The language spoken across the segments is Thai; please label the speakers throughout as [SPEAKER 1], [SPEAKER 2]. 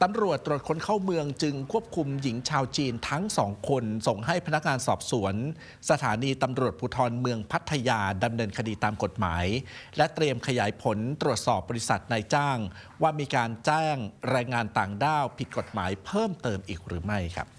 [SPEAKER 1] ตำรวจตรวจคนเข้าเมืองจึงควบคุมหญิงชาวจีนทั้งสองคนส่งให้พนักงานสอบสวนสถานีตำรวจภูธรเมืองพัทยาดำเนินคดีตามกฎหมายและเตรียมขยายผลตรวจสอบบริษัทนายจ้างว่ามีการแจ้งแรงงานต่างด้าวผิดกฎหมายเพิ่มเติมอีกหรือไม่ครับ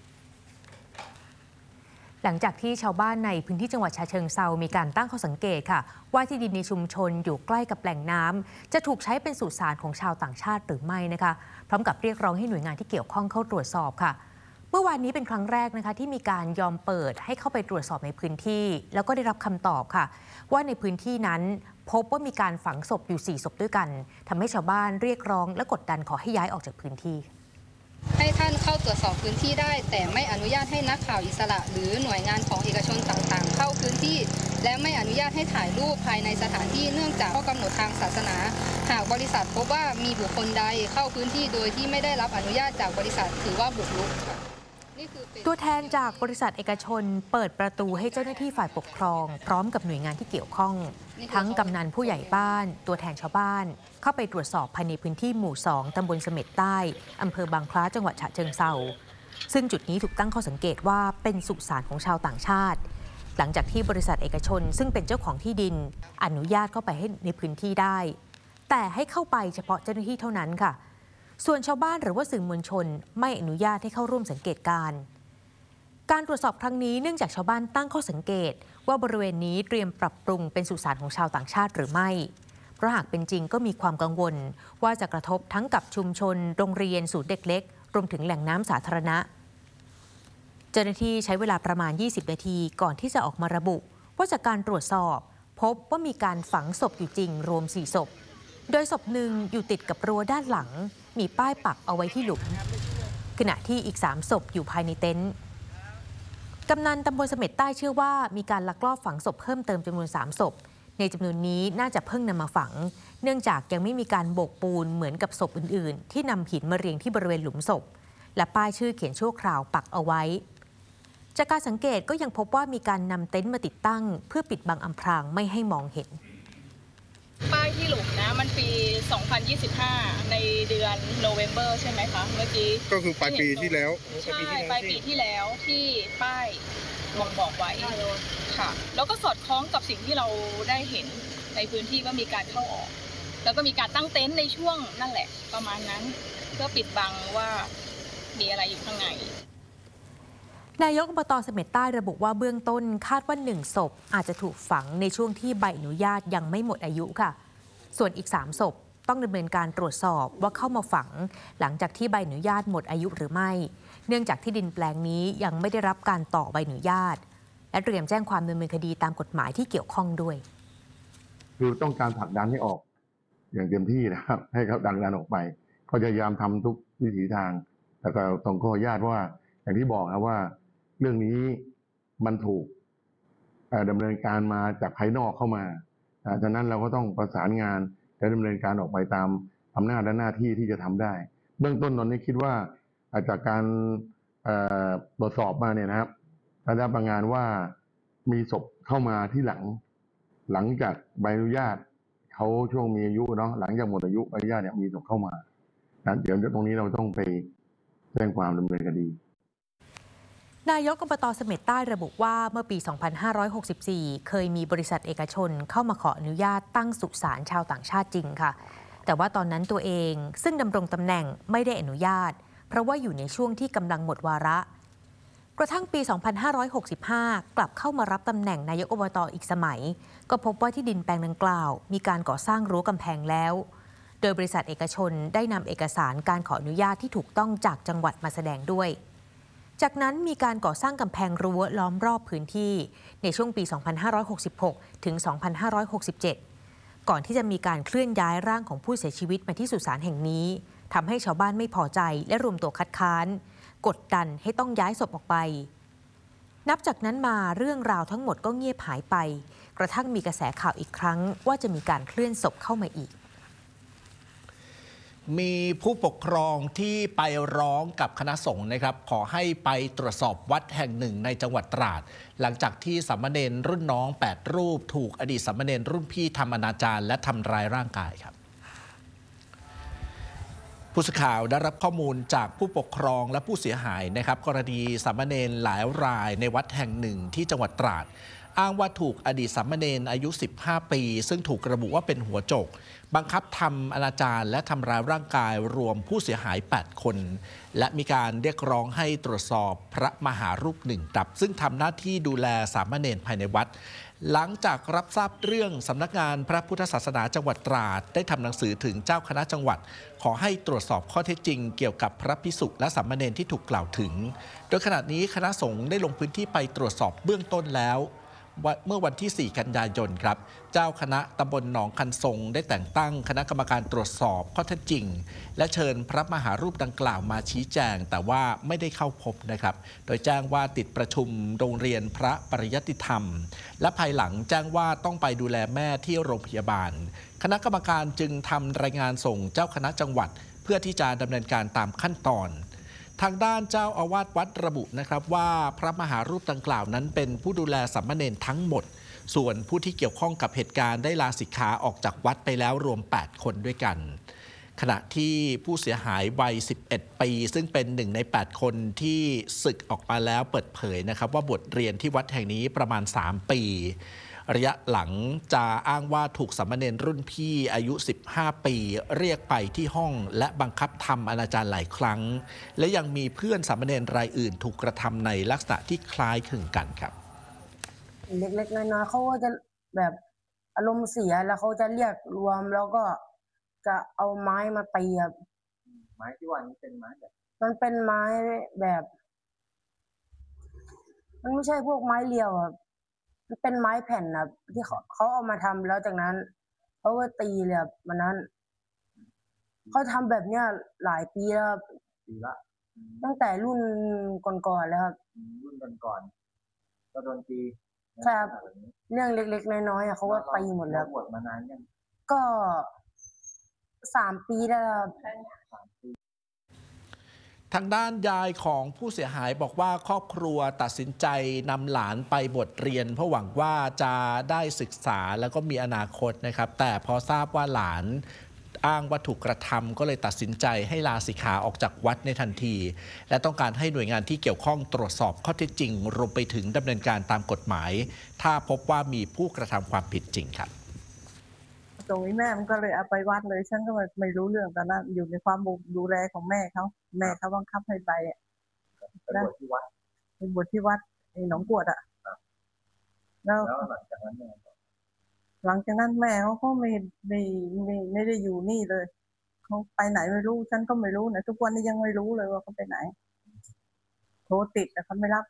[SPEAKER 2] หลังจากที่ชาวบ้านในพื้นที่จังหวัดฉะเชิงเทรามีการตั้งข้อสังเกตค่ะว่าที่ดินในชุมชนอยู่ใกล้กับแหล่งน้ำจะถูกใช้เป็นสุสานของชาวต่างชาติหรือไม่นะคะพร้อมกับเรียกร้องให้หน่วยงานที่เกี่ยวข้องเข้าตรวจสอบค่ะเมื่อวานนี้เป็นครั้งแรกนะคะที่มีการยอมเปิดให้เข้าไปตรวจสอบในพื้นที่แล้วก็ได้รับคำตอบค่ะว่าในพื้นที่นั้นพบว่ามีการฝังศพอยู่4 ศพด้วยกันทำให้ชาวบ้านเรียกร้องและกดดันขอให้ย้ายออกจากพื้นที่
[SPEAKER 3] ให้ท่านเข้าตรวจสอบพื้นที่ได้แต่ไม่อนุญาตให้นักข่าวอิสระหรือหน่วยงานของเอกชนต่างๆเข้าพื้นที่และไม่อนุญาตให้ถ่ายรูปภายในสถานที่เนื่องจากข้อกำหนดทางศาสนาหากบริษัทพบว่ามีบุคคลใดเข้าพื้นที่โดยที่ไม่ได้รับอนุญาตจากบริษัทถือว่าบุกรุก
[SPEAKER 2] ตัวแทนจากบริษัทเอกชนเปิดประตูให้เจ้าหน้าที่ฝ่ายปกครองพร้อมกับหน่วยงานที่เกี่ยวข้องทั้งกำนันผู้ใหญ่บ้านตัวแทนชาวบ้านเข้าไปตรวจสอบภายในพื้นที่หมู่ 2 ตำบลเสม็ดใต้อำเภอบางคล้าจังหวัดฉะเชิงเทราซึ่งจุดนี้ถูกตั้งข้อสังเกตว่าเป็นสุสานของชาวต่างชาติหลังจากที่บริษัทเอกชนซึ่งเป็นเจ้าของที่ดินอนุญาตเข้าไปให้ในพื้นที่ได้แต่ให้เข้าไปเฉพาะเจ้าหน้าที่เท่านั้นค่ะส่วนชาวบ้านหรือว่าสื่อมวลชนไม่อนุญาตให้เข้าร่วมสังเกตการตรวจสอบครั้งนี้เนื่องจากชาวบ้านตั้งข้อสังเกตว่าบริเวณนี้เตรียมปรับปรุงเป็นสุสานของชาวต่างชาติหรือไม่เพราะหากเป็นจริงก็มีความกังวลว่าจะกระทบทั้งกับชุมชนโรงเรียนศูนย์เด็กเล็กรวมถึงแหล่งน้ำสาธารณะเจ้าหน้าที่ใช้เวลาประมาณ20 นาทีก่อนที่จะออกมาระบุว่าจากการตรวจสอบพบว่ามีการฝังศพอยู่จริงรวม4 ศพโดยศพหนึ่งอยู่ติดกับรั้วด้านหลังมีป้ายปักเอาไว้ที่หลุมขณะที่อีก3 ศพอยู่ภายในเต็นท์กำนันตำบลเสม็ดใต้เชื่อว่ามีการลักลอบฝังศพเพิ่มเติมจำนวน3 ศพในจำนวนนี้น่าจะเพิ่งนำมาฝังเนื่องจากยังไม่มีการโบกปูนเหมือนกับศพอื่นๆที่นำหินมาเรียงที่บริเวณหลุมศพและป้ายชื่อเขียนชั่วคราวปักเอาไว้จากการสังเกตก็ยังพบว่ามีการนำเต็นท์มาติดตั้งเพื่อปิดบังอำพรางไม่ให้มองเห็น
[SPEAKER 4] ป้ายที่หลุมนะมันปี 2025 ในเดือนโนเวมเบอร์ใช่ไหมคะเมื่อกี้
[SPEAKER 5] ก็คือปลายปีที่แล้ว
[SPEAKER 4] ใช่ปลายปีที่แล้วที่ป้ายบอกไว้ค่ะแล้วก็สอดคล้องกับสิ่งที่เราได้เห็นในพื้นที่ว่ามีการเข้าออกแล้วก็มีการตั้งเต็นท์ในช่วงนั่นแหละประมาณนั้นเพื่อปิดบังว่ามีอะไรอยู่ข้างใน
[SPEAKER 2] นายกอบต.เสม็ดใต้ระบุว่าเบื้องต้นคาดว่า1 ศพอาจจะถูกฝังในช่วงที่ใบอนุญาตยังไม่หมดอายุค่ะส่วนอีก3 ศพต้องดำเนินการตรวจสอบว่าเข้ามาฝังหลังจากที่ใบอนุญาตหมดอายุหรือไม่เนื่องจากที่ดินแปลงนี้ยังไม่ได้รับการต่อใบอนุญาตและเตรียมแจ้งความดำเนินคดีตามกฎหมายที่เกี่ยวข้องด้วย
[SPEAKER 5] คือต้องการผลักดันให้ออกอย่างเต็มที่นะครับให้เขาดันออกไปก็พยายามทำทุกวิถีทางแต่ก็ต้องขออนุญาตว่าอย่างที่บอกครับว่าเรื่องนี้มันถูกดำเนินการมาจากภายนอกเข้ามาฉะนั้นเราก็ต้องประสานงานและดำเนินการออกไปตามอำนาจและหน้าที่ที่จะทำได้เบื้องต้นตอนนี้คิดว่าจากการตรวจสอบมาเนี่ยนะครับได้รับรายงานว่ามีศพเข้ามาที่หลังจากใบอนุญาตเขาช่วงมีอายุเนาะหลังจากหมดอายุใบอนุญาตเนี่ยมีศพเข้ามาเดี๋ยวตรงนี้เราต้องไปแจ้งความดำเนินคดี
[SPEAKER 2] นายกอบต.เสม็ดใต้ระบุว่าเมื่อปี 2564 เคยมีบริษัทเอกชนเข้ามาขออนุญาตตั้งสุสานชาวต่างชาติจริงค่ะแต่ว่าตอนนั้นตัวเองซึ่งดำรงตำแหน่งไม่ได้อนุญาตเพราะว่าอยู่ในช่วงที่กำลังหมดวาระกระทั่งปี 2565 กลับเข้ามารับตำแหน่งนายกอบต.อีกสมัยก็พบว่าที่ดินแปลงดังกล่าวมีการก่อสร้างรั้วกำแพงแล้วโดยบริษัทเอกชนได้นำเอกสารการขออนุญาตที่ถูกต้องจากจังหวัดมาแสดงด้วยจากนั้นมีการก่อสร้างกำแพงรั้วล้อมรอบพื้นที่ในช่วงปี 2566 ถึง 2567 ก่อนที่จะมีการเคลื่อนย้ายร่างของผู้เสียชีวิตมาที่สุสานแห่งนี้ทำให้ชาวบ้านไม่พอใจและรวมตัวคัดค้านกดดันให้ต้องย้ายศพออกไปนับจากนั้นมาเรื่องราวทั้งหมดก็เงียบหายไปกระทั่งมีกระแสข่าวอีกครั้งว่าจะมีการเคลื่อนศพเข้ามาอีก
[SPEAKER 1] มีผู้ปกครองที่ไปร้องกับคณะสงฆ์นะครับขอให้ไปตรวจสอบวัดแห่งหนึ่งในจังหวัดตราดหลังจากที่สามเณรรุ่นน้อง8 รูปถูกอดีตสามเณรรุ่นพี่ทำอนาจารและทำร้ายร่างกายครับผู้สื่อข่าวได้รับข้อมูลจากผู้ปกครองและผู้เสียหายนะครับกรณีสามเณรหลายรายในวัดแห่งหนึ่งที่จังหวัดตราดอ้างว่าถูกอดีตสามเณรอายุ 15 ปีซึ่งถูกระบุว่าเป็นหัวโจกบังคับทำอนาจารและทำร้ายร่างกายรวมผู้เสียหาย 8 คน และมีการเรียกร้องให้ตรวจสอบพระมหารูปหนึ่งดับซึ่งทำหน้าที่ดูแลสามเณรภายในวัดหลังจากรับทราบเรื่องสำนักงานพระพุทธศาสนาจังหวัดตราดได้ทำหนังสือถึงเจ้าคณะจังหวัดขอให้ตรวจสอบข้อเท็จจริงเกี่ยวกับพระภิกษุและสามเณรที่ถูกกล่าวถึงโดยขณะนี้คณะสงฆ์ได้ลงพื้นที่ไปตรวจสอบเบื้องต้นแล้วเมื่อวันที่ 4 กันยายนครับเจ้าคณะตำบลหนองคันทรงได้แต่งตั้งคณะกรรมการตรวจสอบข้อเท็จจริงและเชิญพระมหารูปดังกล่าวมาชี้แจงแต่ว่าไม่ได้เข้าพบนะครับโดยแจ้งว่าติดประชุมโรงเรียนพระปริยัติธรรมและภายหลังแจ้งว่าต้องไปดูแลแม่ที่โรงพยาบาลคณะกรรมการจึงทำรายงานส่งเจ้าคณะจังหวัดเพื่อที่จะดำเนินการตามขั้นตอนทางด้านเจ้าอาวาสวัดระบุนะครับว่าพระมหารูปดังกล่าวนั้นเป็นผู้ดูแลสามเณรทั้งหมดส่วนผู้ที่เกี่ยวข้องกับเหตุการณ์ได้ลาสิกขาออกจากวัดไปแล้วรวม 8 คนด้วยกันขณะที่ผู้เสียหายวัย 11 ปีซึ่งเป็นหนึ่งใน 8 คนที่สึกออกมาแล้วเปิดเผยนะครับว่าบทเรียนที่วัดแห่งนี้ประมาณ 3 ปีระยะหลังจะอ้างว่าถูกสามเณรรุ่นพี่อายุ 15 ปีเรียกไปที่ห้องและบังคับทำอนาจารหลายครั้งและยังมีเพื่อนสามเณรรายอื่นถูกกระทำในลักษณะที่คล้ายคลึงกันครับ
[SPEAKER 6] เล็กๆน้อยๆเขาก็จะแบบอารมณ์เสียแล้วเขาจะเรียกรวมแล้วก็จะเอาไม้มาตีครับไม้ที่ว่านี้เป็นไม้แบบมันเป็นไม้แบบมันไม่ใช่พวกไม้เรียวครับมันเป็นไม้แผ่นครับที่เขาเอามาทำแล้วจากนั้นเขาก็ตีเลยครับวันนั้นเขาทำแบบเนี้ยหลายปีแล้วปีละตั้งแต่รุ่นก่อนๆแล้วครับรุ่นก่อนก็โดนตีใช่ครับเรื่องเล็กๆน้อยๆเขาก็ตีหมดแล้วบวชมานานยังก็3 ปีแล้วครับ
[SPEAKER 1] ทางด้านยายของผู้เสียหายบอกว่าครอบครัวตัดสินใจนำหลานไปบวชเรียนเพราะหวังว่าจะได้ศึกษาแล้วก็มีอนาคตนะครับแต่พอทราบว่าหลานอ้างว่าถูกกระทำก็เลยตัดสินใจให้ลาสิกขาออกจากวัดในทันทีและต้องการให้หน่วยงานที่เกี่ยวข้องตรวจสอบข้อเท็จจริงรวมไปถึงดำเนินการตามกฎหมายถ้าพบว่ามีผู้กระทำความผิดจริงครับ
[SPEAKER 7] ตรงนี้แม่มันก็เลยเอาไปวัดเลยฉันก็ไม่รู้เรื่องตอนนั้นอยู่ในความดูแลของแม่เขาบังคับให้ไปไปบวชที่วัดไอ้หนองกวดแล้วหลังจากนั้นแม่เขาก็ไม่ได้อยู่นี่เลยเขาไปไหนไม่รู้ฉันก็ไม่รู้นะทุกวันนี้ยังไม่รู้เลยว่าเขาไปไหนโทรติดแต่เขาไม่รับ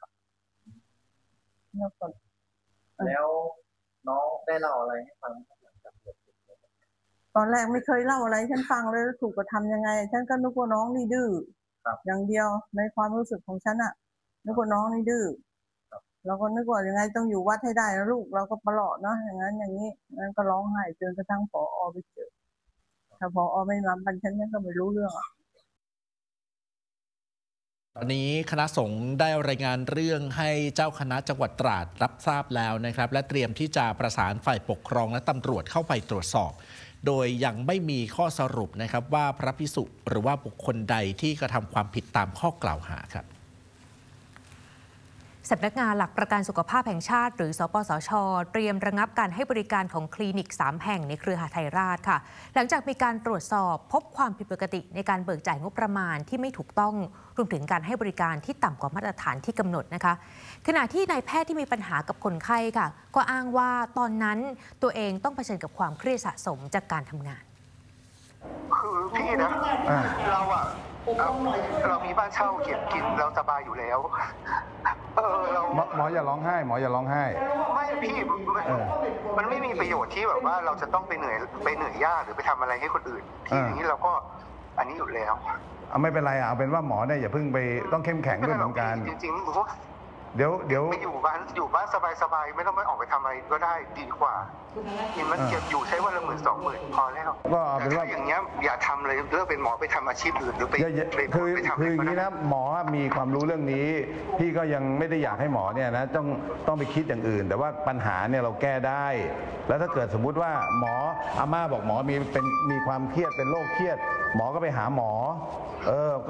[SPEAKER 8] แล้วน้องได้เล่าอะไรให้ฟัง
[SPEAKER 7] ตอนแรกไม่เคยเล่าอะไรฉันฟังเลยถูกกระทำยังไงฉันก็นึกว่าน้องนี่ดื้ออย่างเดียวในความรู้สึกของฉันนึกว่าน้องนี่ดื้อเราก็นึกว่ายังไงต้องอยู่วัดให้ได้นะลูกเราก็ปลอบเนาะอย่างนั้นอย่างนี้งั้นก็ร้องไห้จนกระทั่งผอ.ไปเจอถ้าผอ.ไม่มาบันฉันก็ไม่รู้เรื่อง
[SPEAKER 1] ตอนนี้คณะสงฆ์ได้รายงานเรื่องให้เจ้าคณะจังหวัดตราดรับทราบแล้วนะครับและเตรียมที่จะประสานฝ่ายปกครองและตำรวจเข้าไปตรวจสอบโดยยังไม่มีข้อสรุปนะครับว่าพระภิกษุหรือว่าบุคคลใดที่กระทำความผิดตามข้อกล่าวหาครับ
[SPEAKER 2] สำนักงานหลักประกันสุขภาพแห่งชาติหรือสปสช.เตรียมระงับการให้บริการของคลินิก3 แห่งในเครือหทัยราชค่ะหลังจากมีการตรวจสอบพบความผิดปกติในการเบิกจ่ายงบประมาณที่ไม่ถูกต้องรวมถึงการให้บริการที่ต่ำกว่ามาตรฐานที่กำหนดนะคะขณะที่นายแพทย์ที่มีปัญหากับคนไข้ค่ะก็อ้างว่าตอนนั้นตัวเองต้องเผชิญกับความเครียดสะสมจากการทำงาน
[SPEAKER 9] คือพี่นะเรามีบ้านเช่าเก็บกินเราสบายอยู่แล้ว
[SPEAKER 5] หมออย่าร้องไห้ไม่
[SPEAKER 9] พี่มันไม่มีประโยชน์ที่แบบว่าเราจะต้องไปเหนื่อยยากหรือไปทำอะไรให้คนอื่นทีนี้เราก็อันนี้อยู่แล้ว
[SPEAKER 5] ไม่เป็นไรเอาเป็นว่าหมอเนี่ยอย่าเพิ่งไปต้องเข้มแข็งด้วยเหมือนกัน
[SPEAKER 9] จริงๆ
[SPEAKER 10] เดี๋ยว
[SPEAKER 9] ไม่อยู่บ้านสบายๆไม่ต้องไปออกไปทำอะไรก็ได้ดีกว่านี่มันเก็บอยู่ใช้วันละ10,000-20,000พอแล้ว
[SPEAKER 10] ก็เอาเป็นว่า
[SPEAKER 9] แต่ถ้าอย่างเงี้ยอย่าทำเลยเลิกเป็นหมอไปทำอาชีพอื่นหรือไป
[SPEAKER 10] คือ
[SPEAKER 9] ไปทำ
[SPEAKER 10] คืออย่าง
[SPEAKER 9] นี้
[SPEAKER 10] นี้นะหมอมีความรู้เรื่องนี้ พี่ก็ยังไม่ได้อยากให้หมอเนี่ยนะต้องไปคิดอย่างอื่น แต่ว่าปัญหาเนี่ยเราแก้ได้ แล้วถ้าเกิดสมมุติว่าหมออาม่าบอกหมอมีความเครียดเป็นโรคเครียด หมอก็ไปหาหมอ